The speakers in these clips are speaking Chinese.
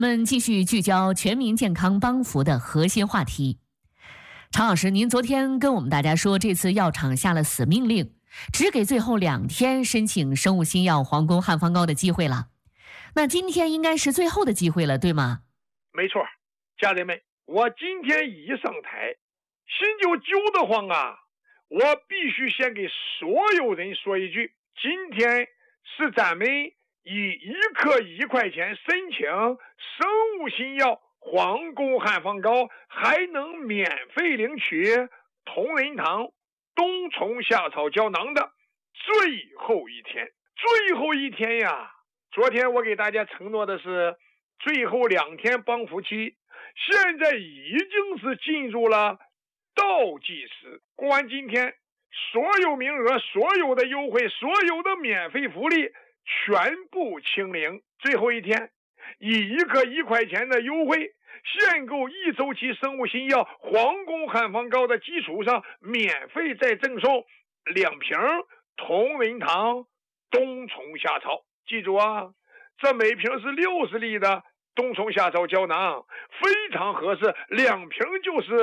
们继续聚焦全民健康帮扶的核心话题。常老师，您昨天跟我们大家说，这次药厂下了死命令，只给最后2天申请生物新药皇宫汉方膏的机会了。那今天应该是最后的机会了，对吗？ 没错，家人们，我今天一上台，心就揪得慌啊！我必须先给所有人说一句，今天是咱们以1克1块钱申请生物新药皇宫汉方膏，还能免费领取同仁堂冬虫夏草胶囊的最后一天。最后一天呀！昨天我给大家承诺的是最后2天帮扶期，现在已经是进入了倒计时。过完今天，所有名额、所有的优惠、所有的免费福利全部清零。最后一天，以1克1块钱的优惠，限购1周期生物新药皇宫汉方膏的基础上，免费再赠送2瓶同仁堂冬虫夏草。记住啊，这每瓶是60粒的冬虫夏草胶囊，非常合适，2瓶就是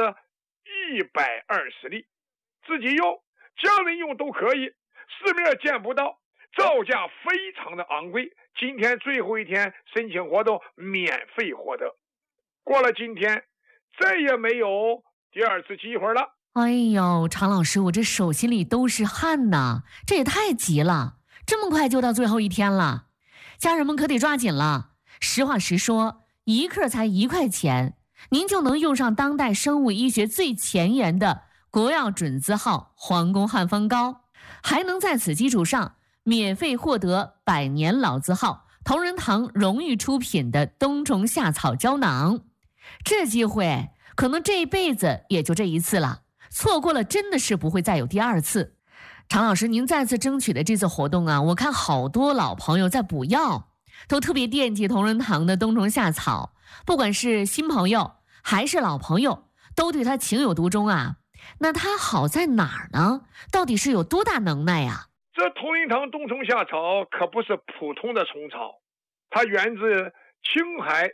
120粒，自己用家人用都可以，市面见不到，造价非常的昂贵。今天最后一天申请活动免费获得，过了今天再也没有第2次机会了。 哎呦，常老师，我这手心里都是汗呐，这也太急了，这么快就到最后一天了，家人们可得抓紧了。实话实说，1克才1块钱，您就能用上当代生物医学最前沿的国药准字号皇宫汉方膏，还能在此基础上免费获得100年老字号同仁堂荣誉出品的冬虫夏草胶囊。这机会可能这一辈子也就这一次了，错过了真的是不会再有第2次。常老师，您再次争取的这次活动啊，我看好多老朋友在补药，都特别惦记同仁堂的冬虫夏草，不管是新朋友还是老朋友，都对它情有独钟啊。那它好在哪儿呢？到底是有多大能耐呀？ 这同仁堂冬虫夏草可不是普通的虫草，它源自青海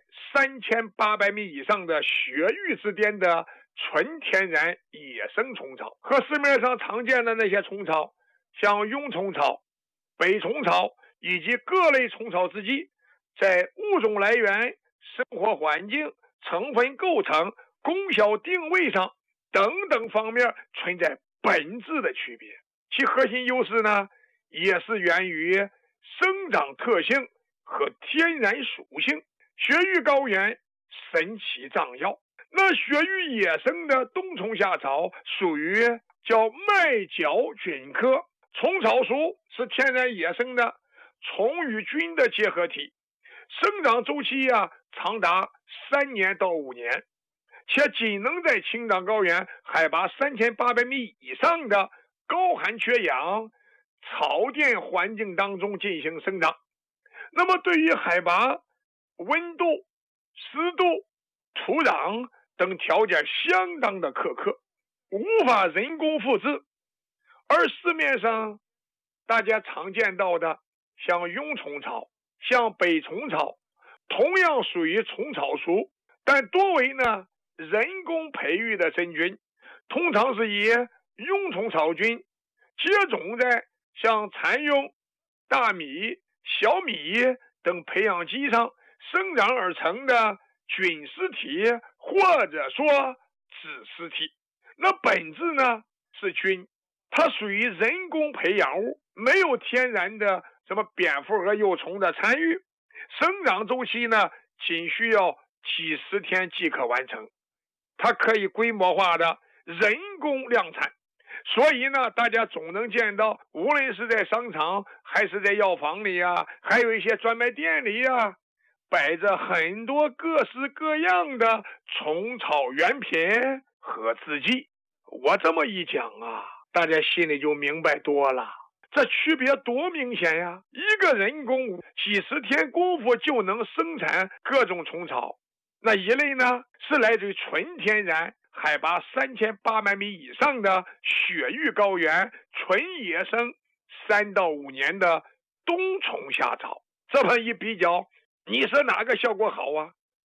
3800米以上的雪域之巅的纯天然野生虫草，和市面上常见的那些虫草，像蛹虫草、北虫草以及各类虫草之际，在物种来源、生活环境、成分构成、功效定位上等等方面存在本质的区别。其核心优势呢，也是源于生长特性和天然属性。雪域高原神奇藏药，那雪域野生的冬虫夏草属于叫麦角菌科，虫草属是天然野生的虫与菌的结合体，生长周期长达3年到5年，且仅能在青藏高原海拔3800米以上的高寒缺氧草甸环境当中进行生长。那么对于海拔、温度、湿度、土壤等条件相当的苛刻，无法人工复制。而市面上大家常见到的像蛹虫草、像北虫草，同样属于虫草属，但多为呢人工培育的真菌，通常是以蛹虫草菌接种在像蚕蛹、大米、小米等培养基上生长而成的菌丝体，或者说子丝体。那本质呢是菌，它属于人工培养物，没有天然的什么蝙蝠和幼虫的参与，生长周期呢仅需要几十天即可完成，它可以规模化的人工量产。所以呢，大家总能见到，无论是在商场还是在药房里还有一些专卖店里摆着很多各式各样的虫草原品和制剂。我这么一讲大家心里就明白多了，这区别多明显呀！一个人工几十天功夫就能生产各种虫草，那一类呢是来自于纯天然海拔3800米以上的雪域高原纯野生3到5年的冬虫夏草。这么一比较，你说哪个效果好